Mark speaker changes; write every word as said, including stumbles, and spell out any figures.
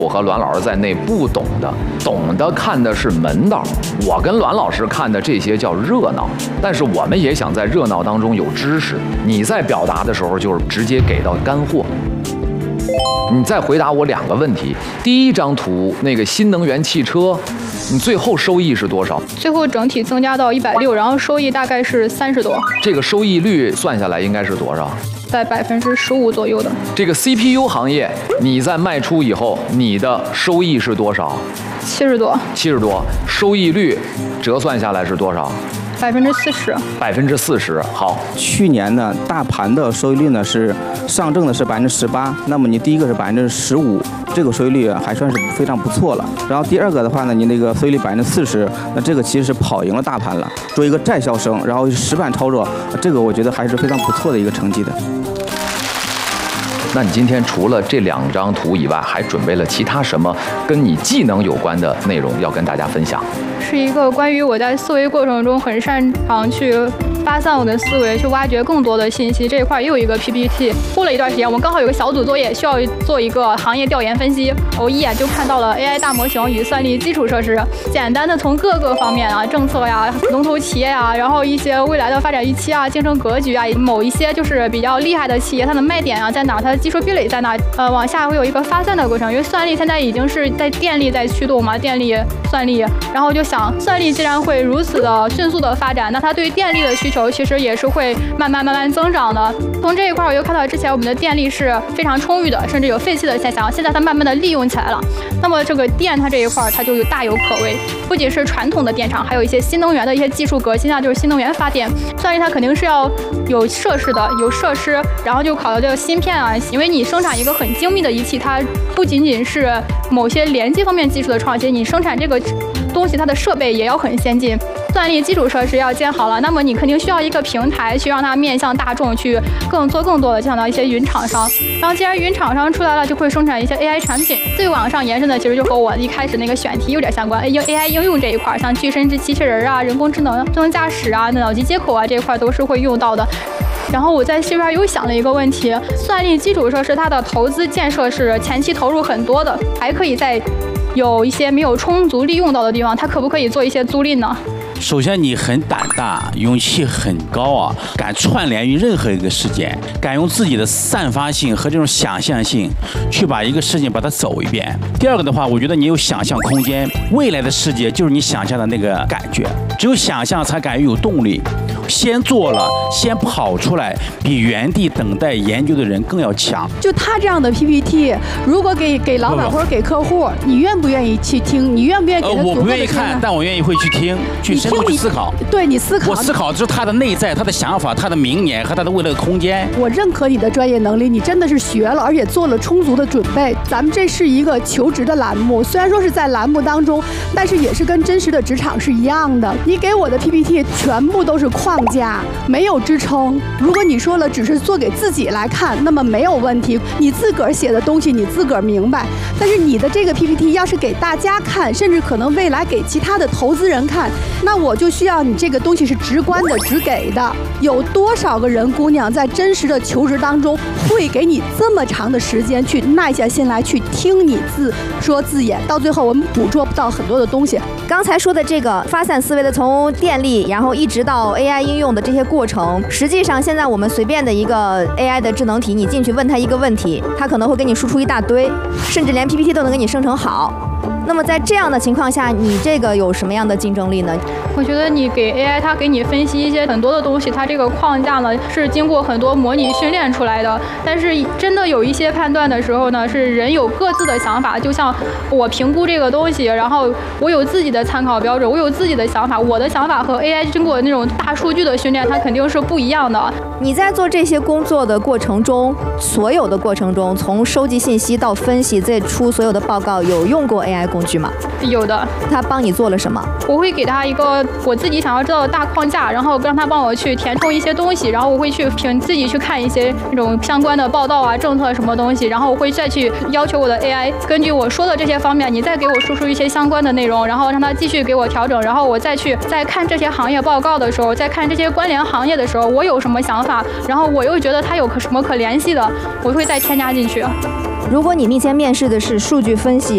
Speaker 1: 我和栾老师在内不懂的，懂的看的是门道。我跟栾老师看的这些叫热闹，但是我们也想在热闹当中有知识。你在表达的时候就是直接给到干货。你再回答我两个问题。第一张图那个新能源汽车，你最后收益是多少？
Speaker 2: 最后整体增加到一百六，然后收益大概是三十多。
Speaker 1: 这个收益率算下来应该是多少？
Speaker 2: 在百分之十五左右的。
Speaker 1: 这个 C P U 行业，你在卖出以后，你的收益是多少？
Speaker 2: 七十多。
Speaker 1: 七十多，收益率折算下来是多少？
Speaker 2: 百分之四十。
Speaker 1: 百分之四十。好，
Speaker 3: 去年呢，大盘的收益率呢是上证的是百分之十八，那么你第一个是百分之十五，这个收益率还算是非常不错了。然后第二个的话呢，你那个收益率百分之四十，那这个其实是跑赢了大盘了。作为一个在校生，然后实盘操作，这个我觉得还是非常不错的一个成绩的。
Speaker 1: 那你今天除了这两张图以外，还准备了其他什么跟你技能有关的内容要跟大家分享？
Speaker 2: 是一个关于我在思维过程中很擅长去发散我的思维，去挖掘更多的信息。这一块也有一个 P P T。过了一段时间，我们刚好有个小组作业需要做一个行业调研分析，我一眼就看到了 A I 大模型与算力基础设施，简单的从各个方面啊，政策呀、龙头企业呀，然后一些未来的发展预期啊、竞争格局啊，某一些就是比较厉害的企业，它的卖点啊在哪，它的技术壁垒在哪，呃，往下会有一个发散的过程。因为算力现在已经是在电力在驱动嘛，电力、算力，然后我就想，算力既然会如此的迅速的发展，那它对于电力的需求其实也是会慢慢慢慢增长的。从这一块我又看到之前我们的电力是非常充裕的，甚至有废弃的现象，现在它慢慢的利用起来了。那么这个电它这一块它就有大有可为，不仅是传统的电厂，还有一些新能源的一些技术革新啊，就是新能源发电。算力它肯定是要有设施的，有设施，然后就考虑这个芯片啊，因为你生产一个很精密的仪器，它不仅仅是某些连接方面技术的创新，你生产这个东西它的设备也要很先进。算力基础设施要建好了，那么你肯定需要一个平台去让它面向大众，去更做更多的像到一些云厂商。然后既然云厂商出来了，就会生产一些 A I 产品。最往上延伸的其实就和我一开始那个选题有点相关， A I 应用这一块，像具身之机器人啊、人工智能、智能驾驶啊、脑机接口啊这一块都是会用到的。然后我在这边又想了一个问题，算力基础设施它的投资建设是前期投入很多的，还可以在有一些没有充足利用到的地方，它可不可以做一些租赁呢？
Speaker 4: 首先，你很胆大，勇气很高啊，敢串联于任何一个事件，敢用自己的散发性和这种想象性去把一个事情把它走一遍。第二个的话，我觉得你有想象空间，未来的世界就是你想象的那个感觉，只有想象才敢于有动力。先做了，先跑出来，比原地等待研究的人更要强。
Speaker 5: 就他这样的 P P T， 如果给给老板或者给客户，你愿不愿意去听？你愿不愿意给他？
Speaker 4: 呃，我不愿意看，但我愿意会去听，去深入去思考。
Speaker 5: 对你思考，
Speaker 4: 我思考的是他的内在、他的想法、他的明年和他的未来的空间。
Speaker 5: 我认可你的专业能力，你真的是学了，而且做了充足的准备。咱们这是一个求职的栏目，虽然说是在栏目当中，但是也是跟真实的职场是一样的。你给我的 P P T 全部都是框架，没有支撑。如果你说了只是做给自己来看，那么没有问题，你自个儿写的东西你自个儿明白。但是你的这个 P P T 要是给大家看，甚至可能未来给其他的投资人看，那我就需要你这个东西是直观的、直给的。有多少个人姑娘在真实的求职当中会给你这么长的时间去耐下心来去听你自说自演，到最后我们捕捉不到很多的东西。
Speaker 6: 刚才说的这个发散思维的，从电力然后一直到 A I 应用的这些过程，实际上现在我们随便的一个 A I 的智能体，你进去问它一个问题，它可能会给你输出一大堆，甚至连 P P T 都能给你生成好。那么在这样的情况下，你这个有什么样的竞争力呢？
Speaker 2: 我觉得你给 A I 它给你分析一些很多的东西，它这个框架呢是经过很多模拟训练出来的。但是真的有一些判断的时候呢，是人有各自的想法。就像我评估这个东西，然后我有自己的参考标准，我有自己的想法，我的想法和 A I 经过那种大数据的训练，它肯定是不一样的。
Speaker 6: 你在做这些工作的过程中，所有的过程中，从收集信息到分析，再出所有的报告，有用过 A I 工具吗？
Speaker 2: 有的。
Speaker 6: 他帮你做了什么？
Speaker 2: 我会给他一个我自己想要知道的大框架，然后让他帮我去填充一些东西，然后我会去凭自己去看一些那种相关的报道啊、政策什么东西，然后我会再去要求我的 A I 根据我说的这些方面，你再给我输出一些相关的内容，然后让他继续给我调整，然后我再去在看这些行业报告的时候，在看这些关联行业的时候，我有什么想法，然后我又觉得它有什么可联系的，我会再添加进去。
Speaker 6: 如果你面前面试的是数据分析